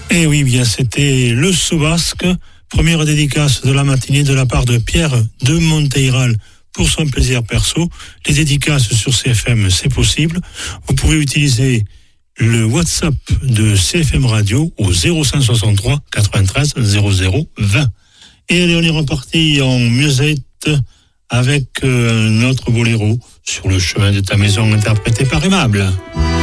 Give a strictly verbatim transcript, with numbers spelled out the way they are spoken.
Et oui, bien, c'était le Soubasque, première dédicace de la matinée de la part de Pierre de Monteiral pour son plaisir perso. Les dédicaces sur C F M, c'est possible. Vous pouvez utiliser le WhatsApp de C F M Radio au zéro cinq soixante-trois quatre-vingt-treize zéro zéro vingt. Et allez, on est reparti en musette avec euh, notre boléro sur le chemin de ta maison interprété par Aimable.